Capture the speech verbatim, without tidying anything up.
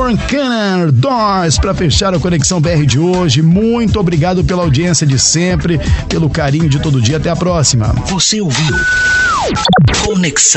Warren Cannon, Doors, para fechar a Conexão B R de hoje. Muito obrigado pela audiência de sempre, pelo carinho de todo dia. Até a próxima. Você ouviu Conexão